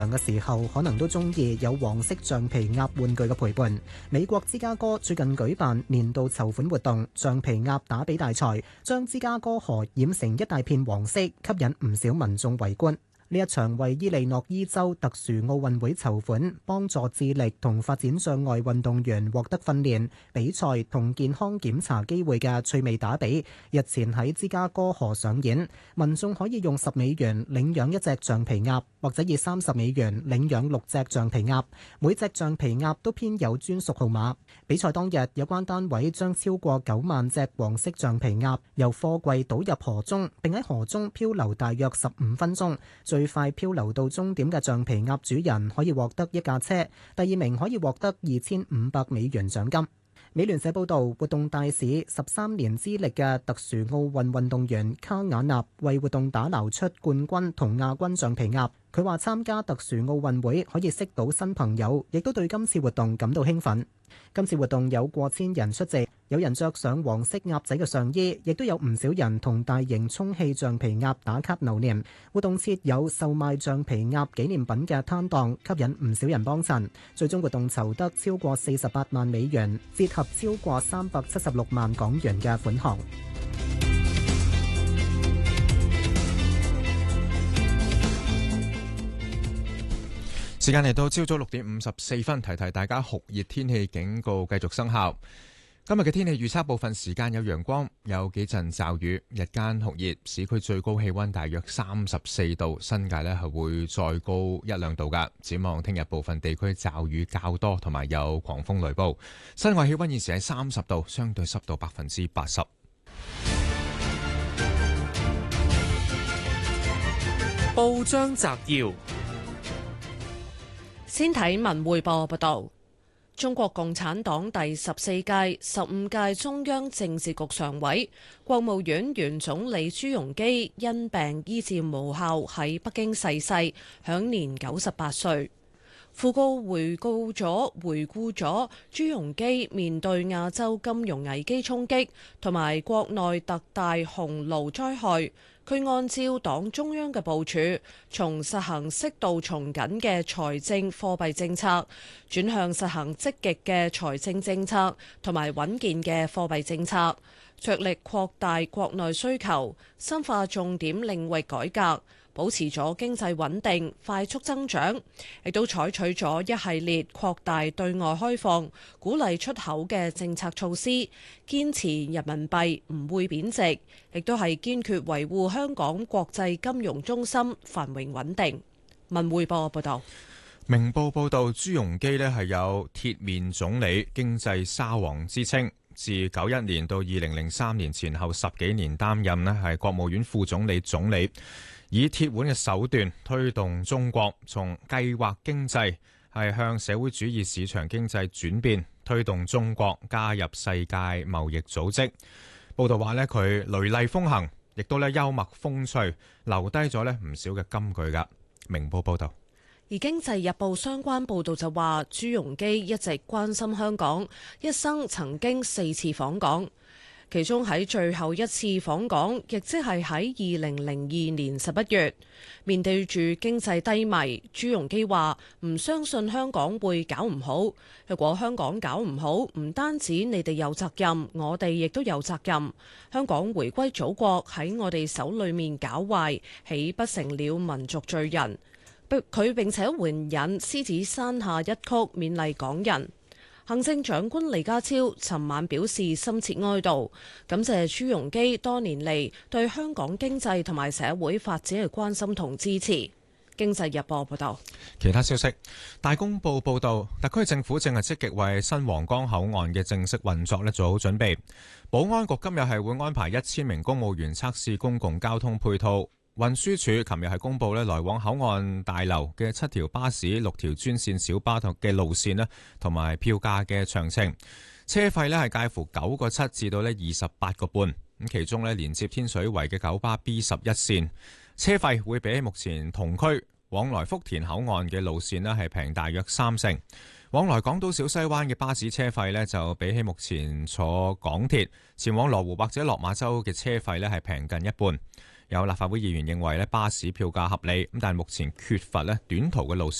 嘅時候可能都中意有黃色橡皮鴨玩具嘅陪伴。美國芝加哥最近舉辦年度籌款活動橡皮鴨打比大賽，將芝加哥河染成一大片黃色，吸引唔少民眾圍觀。呢一場為伊利諾伊州特殊奧運會籌款，幫助智力同發展障礙運動員獲得訓練、比賽同健康檢查機會嘅趣味打比，日前喺芝加哥河上演。民眾可以用$10領養一隻橡皮鴨，或者以$30領養6隻橡皮鴨，每隻橡皮鴨都編有專屬號碼。比賽當日，有關單位將超過9萬隻黃色橡皮鴨由貨櫃倒入河中，並喺河中漂流大約15分鐘。最快漂流到終點嘅橡皮鴨主人可以獲得一架車，第2名可以獲得$2500獎金。美聯社報道，活動大使13年資歷嘅特殊奧運運動員卡瓦納為活動打撈出冠軍同亞軍橡皮鴨。佢話參加特殊奧運會可以識到新朋友，亦都對今次活動感到興奮。今次活動有過千人出席，有人着上黃色鴨仔嘅上衣，亦都有唔少人同大型充氣橡皮鴨打卡留念。活動設有售賣橡皮鴨紀念品嘅攤檔，吸引唔少人幫襯。最終活動籌得超過48萬美元，折合超過376萬港元嘅款項。 時間嚟到朝早6點54分，提提大家酷熱天氣警告繼續生效。今日嘅天氣預測，部分時間有陽光，有幾陣驟雨，日間酷熱，市區最高氣溫大約34度，新界呢係會再高1-2度㗎。展望聽日部分地區驟雨較多，同埋有狂風雷暴。室外氣溫現時係30度，相對濕度80%。 報章摘要。先睇文匯報報道，中國共產黨第14屆、15屆中央政治局常委、國務院原總理朱鎔基因病醫治無效喺北京逝世，享年98歲。訃告回顧咗朱鎔基面對亞洲金融危機衝擊同埋國內特大洪澇災害，佢按照黨中央嘅部署，從實行適度從緊嘅財政貨幣政策，轉向實行積極嘅財政政策同埋穩健嘅貨幣政策，着力擴大國內需求，深化重點領域改革，保持咗經濟穩定、快速增長，亦都採取咗一系列擴大對外開放、鼓勵出口嘅政策措施，堅持人民幣唔會貶值，亦都係堅決維護香港國際金融中心繁榮穩定。文匯報報道。 明報報道，朱鎔基呢係有鐵面總理、經濟沙皇之稱，自91年到2003年前後10幾年擔任呢係國務院副總理、總理，以鐵腕嘅手段推動中國從計劃經濟係向社會主義市場經濟轉變，推動中國加入世界貿易組織。報道話呢，佢雷厲風行，亦都幽默風趣，留低咗唔少嘅金句㗎。明報報道。 而經濟日報相關報導就話，朱鎔基一直關心香港，一生曾經4次訪港。其中喺最後一次訪港，亦即係喺2002年11月，面對住經濟低迷，朱鎔基話唔相信香港會搞唔好。如果香港搞唔好，唔單止你哋有責任，我哋亦都有責任。香港回歸祖國喺我哋手裏面搞壞，豈不成了民族罪人？佢並且援引獅子山下一曲勉勵港人。行政長官李家超尋晚表示深切哀悼，感謝朱鎔基多年嚟對香港經濟同埋社會發展嘅關心同支持。經濟日報報道。 其他消息，大公報報道，特區政府正係積極為新皇崗口岸嘅正式運作做好準備。保安局今日係會安排1000名公務員測試公共交通配套。運輸署琴日係公布來往口岸大樓嘅7條巴士、6條專線小巴嘅路線同埋票價嘅詳情。車費係介乎9個7至到28個半。咁其中連接天水圍嘅九巴 B11 線車費會比起目前同區往來福田口岸嘅路線係平大約3成。往來港島小西灣嘅巴士車費就比起目前坐港鐵前往羅湖或者落馬洲嘅車費係平近一半。 有立法會議員認為巴士票價合理，咁但係目前缺乏短途嘅路線。